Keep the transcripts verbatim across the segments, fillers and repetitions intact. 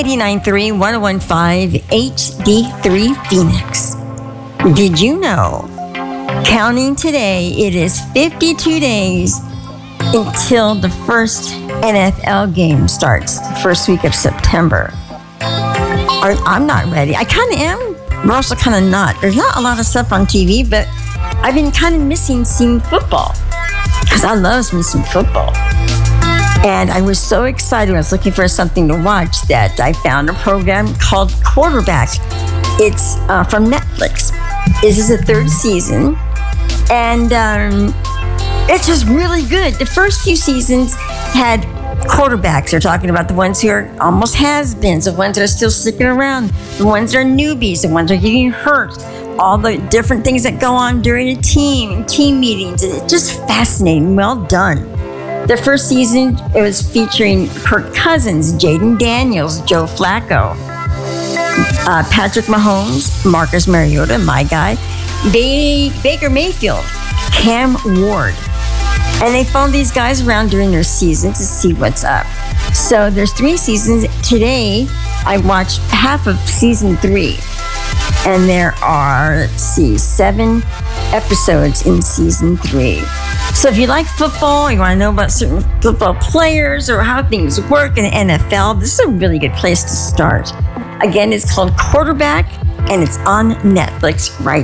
eighty-nine point three, ten fifteen, H D three Phoenix. Did you know, counting today, it is fifty-two days until the first N F L game starts, the first week of September. Or, I'm not ready. I kind of am, but also kind of not. There's not a lot of stuff on T V, but I've been kind of missing seeing football because I love me some football. And I was so excited when I was looking for something to watch that I found a program called Quarterback. It's uh, from Netflix. This is the third season, and um, it's just really good. The first few seasons had quarterbacks. They're talking about the ones who are almost has-beens, the ones that are still sticking around, the ones that are newbies, the ones that are getting hurt, all the different things that go on during a team, team meetings. It's just fascinating. Well done. The first season, it was featuring Kirk Cousins, Jaden Daniels, Joe Flacco, uh, Patrick Mahomes, Marcus Mariota, my guy, ba- Baker Mayfield, Cam Ward. And they followed these guys around during their season to see what's up. So there's three seasons. Today, I watched half of season three. And there are, let's see, seven episodes in season three. So if you like football, you want to know about certain football players or how things work in the N F L, this is a really good place to start. Again, it's called Quarterback, and it's on Netflix right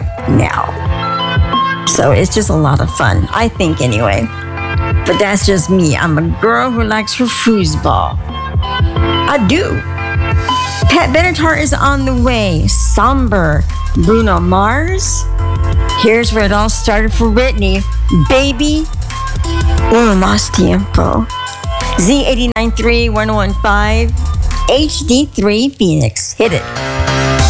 now. So it's just a lot of fun, I think anyway. But that's just me. I'm a girl who likes her foosball. I do. Pat Benatar is on the way. Somber. Bruno Mars. Here's where it all started for Whitney. Baby, uno más tiempo. Z eighty-nine point three, ten fifteen, H D three Phoenix. Hit it.